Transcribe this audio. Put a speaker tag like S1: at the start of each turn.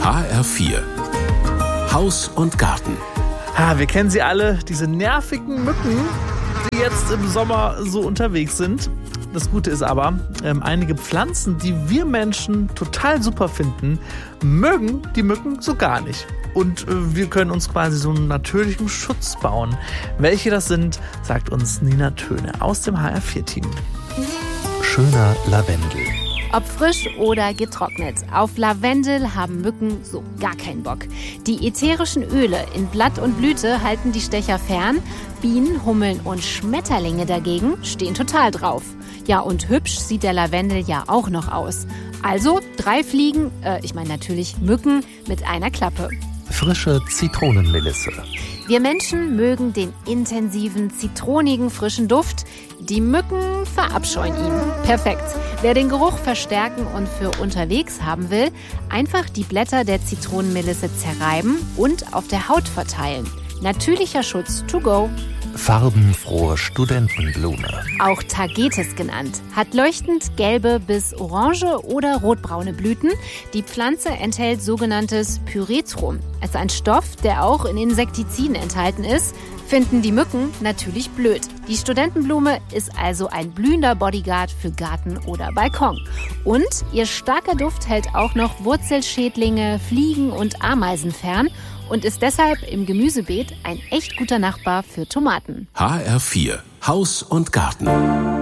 S1: HR4 Haus und Garten.
S2: Wir kennen sie alle, diese nervigen Mücken, die jetzt im Sommer so unterwegs sind. Das Gute ist aber, einige Pflanzen, die wir Menschen total super finden, mögen die Mücken so gar nicht. Und wir können uns quasi so einen natürlichen Schutz bauen. Welche das sind, sagt uns Nina Töne aus dem HR4-Team.
S3: Schöner Lavendel.
S4: Ob frisch oder getrocknet, auf Lavendel haben Mücken so gar keinen Bock. Die ätherischen Öle in Blatt und Blüte halten die Stecher fern. Bienen, Hummeln und Schmetterlinge dagegen stehen total drauf. Ja, und hübsch sieht der Lavendel ja auch noch aus. Also 3 Fliegen, natürlich Mücken mit einer Klappe.
S3: Frische Zitronenmelisse.
S4: Wir Menschen mögen den intensiven, zitronigen, frischen Duft. Die Mücken verabscheuen ihn. Perfekt. Wer den Geruch verstärken und für unterwegs haben will, einfach die Blätter der Zitronenmelisse zerreiben und auf der Haut verteilen. Natürlicher Schutz to go.
S3: Farbenfrohe Studentenblume.
S4: Auch Tagetes genannt. Hat leuchtend gelbe bis orange oder rotbraune Blüten. Die Pflanze enthält sogenanntes Pyrethrum. Es ist ein Stoff, der auch in Insektiziden enthalten ist. Finden die Mücken natürlich blöd. Die Studentenblume ist also ein blühender Bodyguard für Garten oder Balkon. Und ihr starker Duft hält auch noch Wurzelschädlinge, Fliegen und Ameisen fern und ist deshalb im Gemüsebeet ein echt guter Nachbar für Tomaten.
S1: HR4 Haus und Garten.